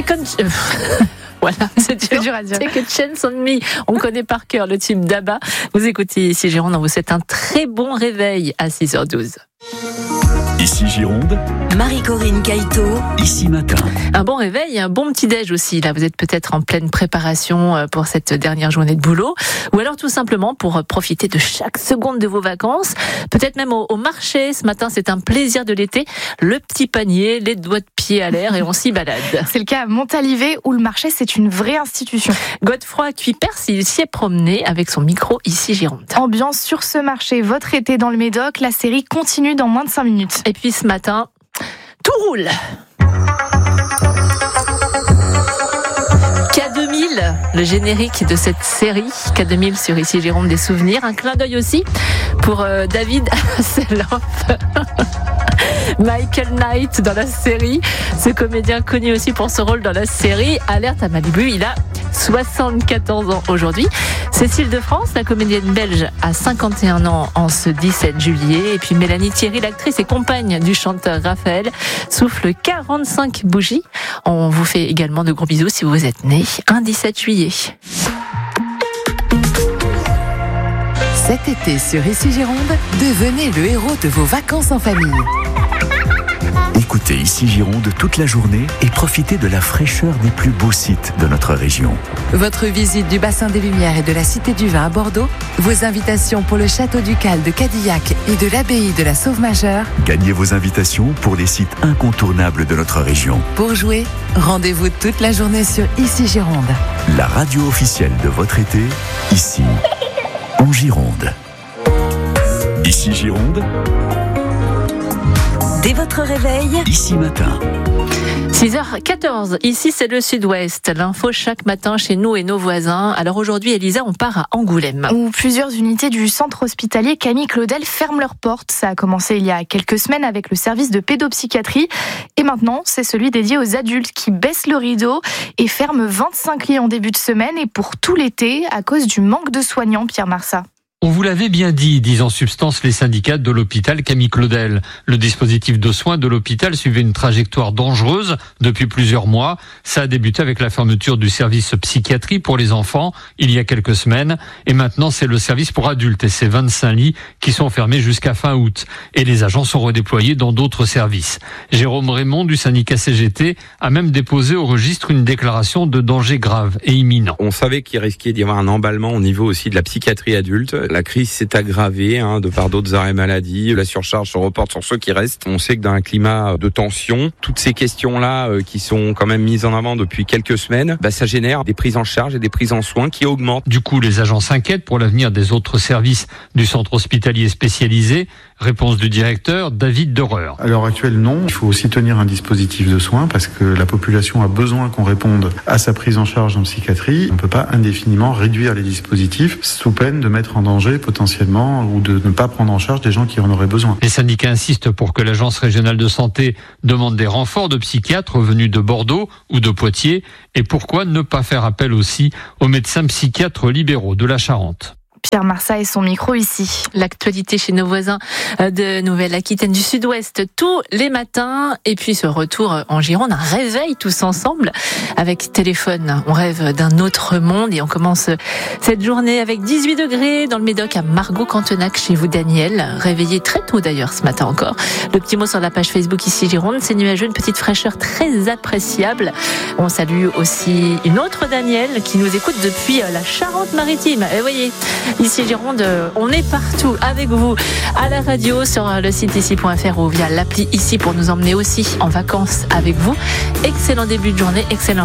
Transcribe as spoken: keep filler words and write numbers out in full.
Second... Voilà, c'est dur, dur à dire. Take a chance on me. On connaît par cœur le tube d'Abba. Vous écoutez Ici Gironde, on vous souhaite un très bon réveil à six heures douze. Ici Gironde, Marie-Corinne Caïto, Ici Matin. Un bon réveil et un bon petit-déj aussi. Là, vous êtes peut-être en pleine préparation pour cette dernière journée de boulot. Ou alors tout simplement pour profiter de chaque seconde de vos vacances. Peut-être même au, au marché. Ce matin, c'est un plaisir de l'été. Le petit panier, les doigts de pied à l'air et on s'y balade. C'est le cas à Montalivet où le marché, c'est une vraie institution. Godefroy Cuypers, il s'y est promené avec son micro Ici Gironde. Ambiance sur ce marché, votre été dans le Médoc. La série continue dans moins de cinq minutes. Et puis ce matin, tout roule. K deux mille, le générique de cette série. K deux mille sur Ici Gironde, des souvenirs. Un clin d'œil aussi pour euh, David Hasselhoff. Michael Knight dans la série. Ce comédien connu aussi pour ce rôle dans la série Alerte à Malibu, il a soixante-quatorze ans aujourd'hui. Cécile de France, la comédienne belge, a cinquante et un ans en ce dix-sept juillet. Et puis Mélanie Thierry, l'actrice et compagne du chanteur Raphaël, souffle quarante-cinq bougies. On vous fait également de gros bisous si vous êtes né un dix-sept juillet. Cet été sur Ici Gironde, devenez le héros de vos vacances en famille. Écoutez Ici Gironde toute la journée et profitez de la fraîcheur des plus beaux sites de notre région. Votre visite du bassin des Lumières et de la Cité du Vin à Bordeaux, vos invitations pour le château ducal de Cadillac et de l'abbaye de la Sauve-Majeure. Gagnez vos invitations pour les sites incontournables de notre région. Pour jouer, rendez-vous toute la journée sur Ici Gironde. La radio officielle de votre été, ici, en Gironde. Ici Gironde, dès votre réveil, Ici Matin. six heures quatorze, ici c'est le Sud-Ouest. L'info chaque matin chez nous et nos voisins. Alors aujourd'hui, Elisa, on part à Angoulême. Où plusieurs unités du centre hospitalier Camille Claudel ferment leurs portes. Ça a commencé il y a quelques semaines avec le service de pédopsychiatrie. Et maintenant, c'est celui dédié aux adultes qui baisse le rideau et ferme vingt-cinq lits en début de semaine et pour tout l'été à cause du manque de soignants, Pierre Marsat. On vous l'avait bien dit, disent en substance les syndicats de l'hôpital Camille Claudel. Le dispositif de soins de l'hôpital suivait une trajectoire dangereuse depuis plusieurs mois. Ça a débuté avec la fermeture du service psychiatrie pour les enfants il y a quelques semaines. Et maintenant, c'est le service pour adultes et ses vingt-cinq lits qui sont fermés jusqu'à fin août. Et les agents sont redéployés dans d'autres services. Jérôme Raymond du syndicat C G T a même déposé au registre une déclaration de danger grave et imminent. On savait qu'il risquait d'y avoir un emballement au niveau aussi de la psychiatrie adulte. La crise s'est aggravée hein, de par d'autres arrêts maladie. La surcharge se reporte sur ceux qui restent. On sait que dans un climat de tension, toutes ces questions-là euh, qui sont quand même mises en avant depuis quelques semaines, bah, ça génère des prises en charge et des prises en soins qui augmentent. Du coup, les agents s'inquiètent pour l'avenir des autres services du centre hospitalier spécialisé. Réponse du directeur, David Doreur. À l'heure actuelle, non. Il faut aussi tenir un dispositif de soins parce que la population a besoin qu'on réponde à sa prise en charge en psychiatrie. On ne peut pas indéfiniment réduire les dispositifs sous peine de mettre en danger potentiellement ou de ne pas prendre en charge des gens qui en auraient besoin. Les syndicats insistent pour que l'Agence régionale de santé demande des renforts de psychiatres venus de Bordeaux ou de Poitiers. Et pourquoi ne pas faire appel aussi aux médecins psychiatres libéraux de la Charente? Pierre Marsat et son micro ici. L'actualité chez nos voisins de Nouvelle-Aquitaine du Sud-Ouest tous les matins. Et puis ce retour en Gironde, un réveil tous ensemble avec téléphone. On rêve d'un autre monde et on commence cette journée avec dix-huit degrés dans le Médoc à Margot-Cantenac chez vous Daniel. Réveillé très tôt d'ailleurs ce matin encore. Le petit mot sur la page Facebook Ici Gironde, c'est nuageux, une petite fraîcheur très appréciable. On salue aussi une autre Danielle qui nous écoute depuis la Charente-Maritime. Et vous voyez, Ici Gironde, on est partout avec vous à la radio, sur le site ici point f r ou via l'appli Ici pour nous emmener aussi en vacances avec vous. Excellent début de journée, excellent